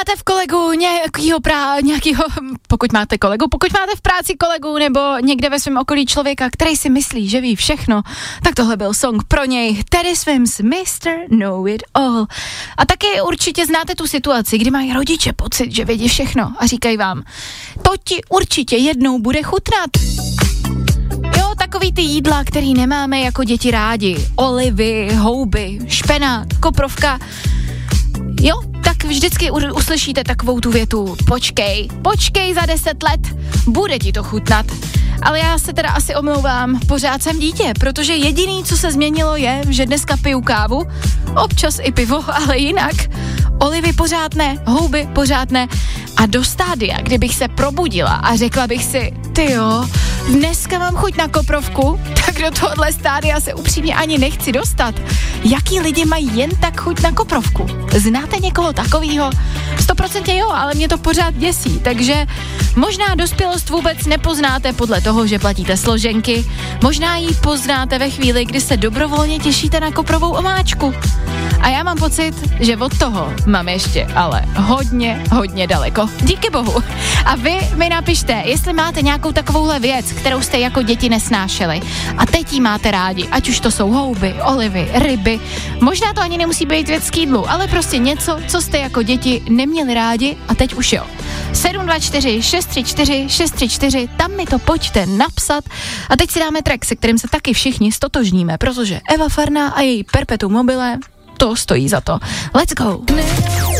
máte v kolegu nějakýho, pokud máte v práci kolegu nebo někde ve svém okolí člověka, který si myslí, že ví všechno, tak tohle byl song pro něj. Teddy Swims, Mr. Know It All. A taky určitě znáte tu situaci, kdy mají rodiče pocit, že vědí všechno a říkají vám, to ti určitě jednou bude chutnat. Jo, takový ty jídla, který nemáme jako děti rádi. Olivy, houby, špenát, koprovka. Jo, tak vždycky uslyšíte takovou tu větu, počkej za 10 let, bude ti to chutnat. Ale já se teda asi omlouvám, pořád jsem dítě, protože jediný, co se změnilo je, že dneska piju kávu, občas i pivo, ale jinak. Olivy pořád ne, houby pořád ne. A do stádia, kdybych se probudila a řekla bych si, tyjo, dneska mám chuť na koprovku, tak do tohohle stádia se upřímně ani nechci dostat. Jaký lidi mají jen tak chuť na koprovku? Znáte někoho takovýho? 100% jo, ale mě to pořád děsí, takže možná dospělost vůbec nepoznáte podle toho, že platíte složenky, možná ji poznáte ve chvíli, kdy se dobrovolně těšíte na koprovou omáčku. A já mám pocit, že od toho mám ještě ale hodně daleko. Díky bohu. A vy mi napište, jestli máte nějakou takovouhle věc, kterou jste jako děti nesnášeli a teď jí máte rádi, ať už to jsou houby, olivy, ryby. Možná to ani nemusí být věc k jídlu, ale prostě něco, co jste jako děti neměli rádi a teď už jo. 724 634 634, tam mi to pojďte napsat. A teď si dáme track, se kterým se taky všichni stotožníme, protože Eva Farná a její Perpetuum mobile, to stojí za to. Let's go!